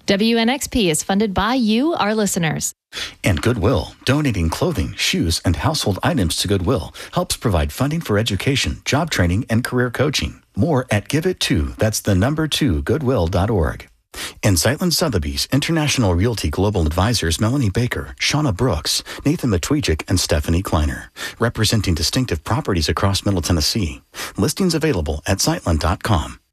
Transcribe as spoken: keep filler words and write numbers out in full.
W N X P is funded by you, our listeners. And Goodwill, donating clothing, shoes, and household items to Goodwill helps provide funding for education, job training, and career coaching. More at Give It To, that's the number two, goodwill dot org. And Zeitlin Sotheby's International Realty Global Advisors Melanie Baker, Shauna Brooks, Nathan Matwijik, and Stephanie Kleiner, representing distinctive properties across Middle Tennessee. Listings available at zeitlin dot com.